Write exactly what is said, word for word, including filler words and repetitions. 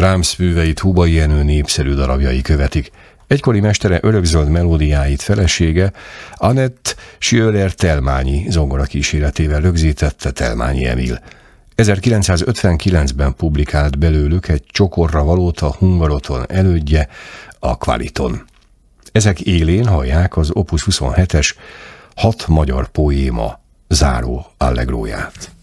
Brahms műveit Hubai Jenő népszerű darabjai követik. Egykori mestere örökzöld melódiáit felesége Annette Schöler-Telmányi zongora kíséretével rögzítette Telmányi Emil. ezerkilencszázötvenkilencben publikált belőlük egy csokorra valót a Hungaroton elődje, a Kvaliton. Ezek élén hallják az Opus huszonhetes Hat magyar poéma záró allegróját.